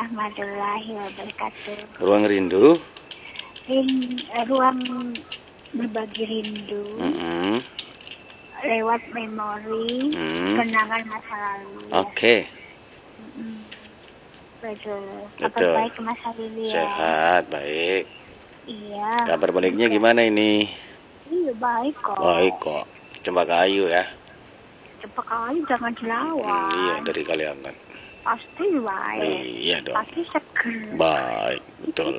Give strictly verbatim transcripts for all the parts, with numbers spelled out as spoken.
warahmatullahi wabarakatuh. Ruang rindu. Rin, ruang berbagi rindu. Mm-hmm. Lewat memori, mm. kenangan masa lalu. Oke. Okay. Mm-hmm. Betul. Betul. Kabar baik Mas Halili ya. Sehat, baik. Iya. Kabar baliknya gimana ini? Iya baik kok. Baik kok. Cempaka Ayu ya. Cempaka Ayu jangan dilawan. Hmm, iya dari Kaliangan. Pasti baik. Iya dong. Pasti seger. Baik, betul.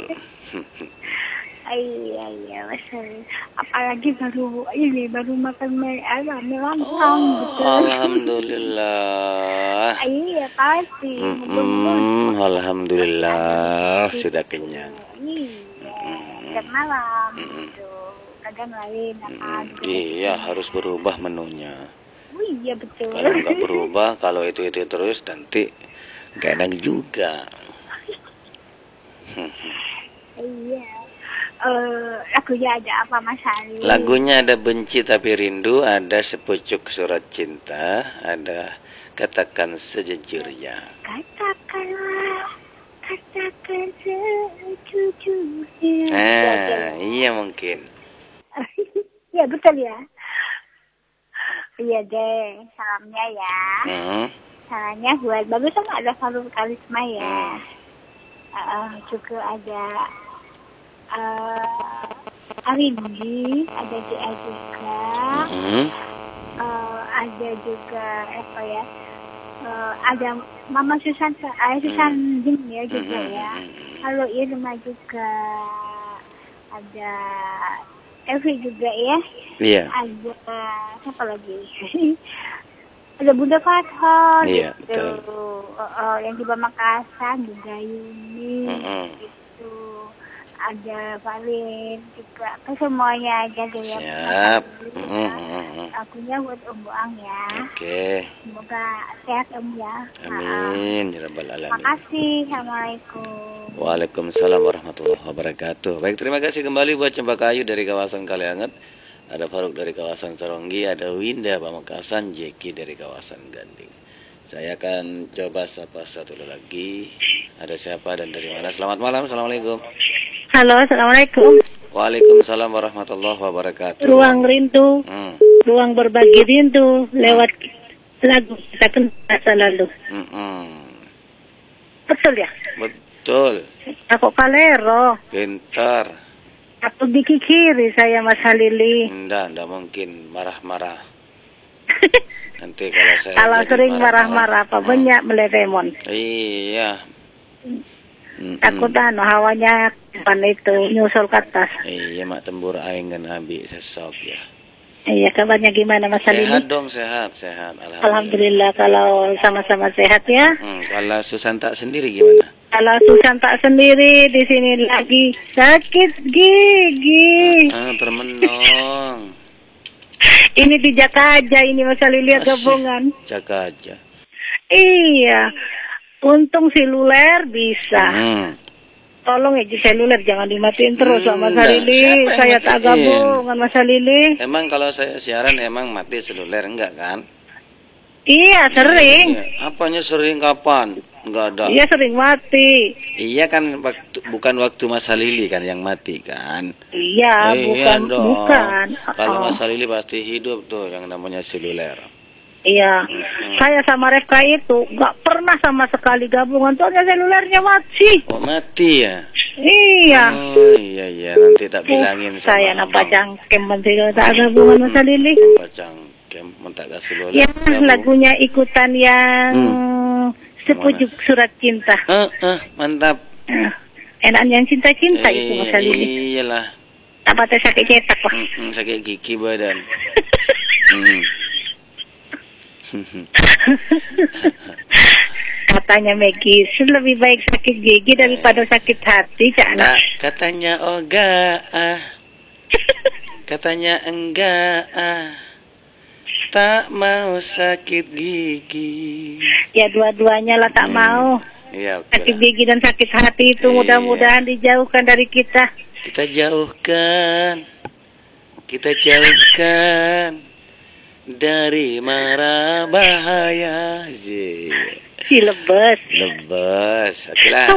Iya iya Mas Halili. Apalagi baru ini baru makan mie ayam langsung Oh, betul. alhamdulillah. Iya pasti. Mm-mm, alhamdulillah sudah kenyang. Iya. Setiap malam gitu. Kadang lain apa Mm, iya harus berubah menunya. Oh iya betul. Kalau nggak berubah, kalau itu itu terus nanti nggak enak juga. Iya. Uh, lagunya ada apa Mas Ali? Lagunya ada Benci Tapi Rindu, ada Sepucuk Surat Cinta, ada Katakan Sejujurnya. Katakanlah, katakan sejujurnya. Ah, iya mungkin. Iya betul ya. Iya deh, salamnya ya. Hmm. Salamnya buat bagus sama ada Farul Karisma ya. Hmm. Uh, juga ada uh, Arindi, ada Dia juga. Hmm. Uh, ada juga apa ya? Uh, ada Mama Susan, uh, Susan Jim ya juga ya. Halo Irma juga. Ada Evi juga ya. Iya. Ada siapa lagi? Ada Bunda Fatho. Iya, gitu. betul. Uh, uh, yang di Makassar juga Yuni. Mm-hmm. Gitu. Ada Valin juga. Ke semuanya aja deh ya. Siap. Mm-hmm. Akunya buat Om Boang ya. Oke. Okay. Semoga sehat Om ya. Amin. Ya Rabbal Alamin. Makasih. Assalamualaikum. Waalaikumsalam warahmatullahi wabarakatuh. Baik, terima kasih kembali buat Cempaka Ayu dari kawasan Kalianget. Ada Faruk dari kawasan Saronggi, ada Winda Pamekasan, Jeki dari kawasan Ganding. Saya akan coba sapa satu lagi. Ada siapa dan dari mana? Selamat malam, assalamualaikum. Halo, assalamualaikum. Waalaikumsalam warahmatullahi wabarakatuh. Ruang rindu, hmm. ruang berbagi rindu lewat lagu kita kan masa lalu. Hmm. Betul ya? Betul. Aku kalero. Pintar. Aku dikikiri saya Mas Halili. Enggak, enggak mungkin marah-marah. Nanti kalau saya kalau sering marah-marah apa hmm. banyak meleremon. Iya. Mm-mm. Takut anu hawanya pan itu nyusul ke atas. Iya mak tembur aing kan abi sesok ya. Iya kabarnya gimana Mas Halili? Sehat dong sehat sehat. Alhamdulillah, Alhamdulillah kalau sama-sama sehat ya. Hmm, kalau Susanta sendiri gimana? Kalau Susanta sendiri di sini lagi sakit gigi. Ah, termenong. Ini di Jakaja ini Mas Halili lihat gabungan. Jakaja. Iya. Untung seluler bisa. Hmm. Tolong ya seluler jangan dimatiin terus hmm, Mas Halili. Saya tak gabung dengan Mas Halili. Emang kalau saya siaran emang mati seluler enggak kan? Iya sering. Iya. Apanya sering kapan? Enggak ada. Iya sering mati. Iya kan waktu, bukan waktu Mas Halili kan yang mati kan? Iya eh, bukan iya bukan. Kalau oh. Mas Halili pasti hidup tuh yang namanya seluler. Iya, hmm. saya sama Refka itu nggak pernah sama sekali gabungan, soalnya selulernya mati. Oh mati ya? Iya. Oh iya iya nanti tak bilangin uh, sama saya napa jangkem menteri tak gabungan Mas Halili. Napa jangkem mentak seluler. Ya lagunya ikutan yang hmm. Sepucuk Surat Cinta. Uh, uh, mantap. Uh, enaknya yang cinta-cinta eh, itu Mas Halili. Iyalah. Apa teh sakit cetak Pak? Mm, mm, sakit gigi badan. hmm. Katanya Megis lebih baik sakit gigi daripada sakit hati Cak nah, katanya oga ah. Katanya enggak ah. Tak mau sakit gigi. Ya dua-duanya lah tak hmm. mau ya, okay sakit lah. Gigi dan sakit hati itu iya. Mudah-mudahan dijauhkan dari kita. Kita jauhkan Kita jauhkan dari mara bahaya. Si lebes. Lebes. Oke lah.